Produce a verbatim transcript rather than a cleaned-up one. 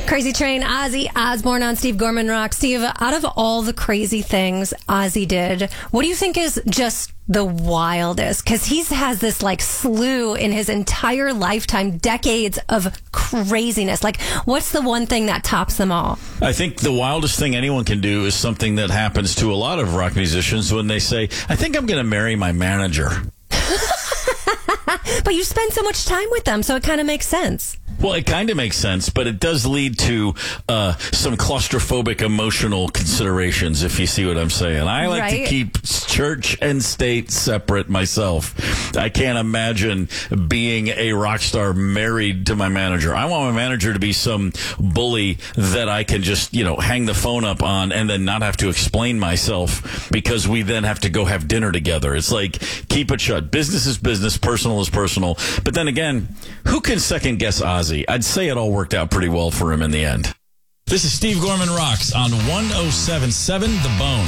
Crazy Train, Ozzy Osbourne on Steve Gorman Rock. Steve, out of all the crazy things Ozzy did, what do you think is just the wildest? Because he has this like slew in his entire lifetime, decades of craziness. Like, what's the one thing that tops them all? I think the wildest thing anyone can do is something that happens to a lot of rock musicians when they say, I think I'm going to marry my manager. But you spend so much time with them, so it kind of makes sense. Well, it kind of makes sense, but it does lead to uh, some claustrophobic emotional considerations, if you see what I'm saying. I like Right. to keep church and state separate myself. I can't imagine being a rock star married to my manager. I want my manager to be some bully that I can just, you know, hang the phone up on and then not have to explain myself because we then have to go have dinner together. It's like, keep it shut. Business is business, personal is personal. But then again, who can second guess Ozzy? I'd say it all worked out pretty well for him in the end. This is Steve Gorman Rocks on one oh seven point seven The Bone.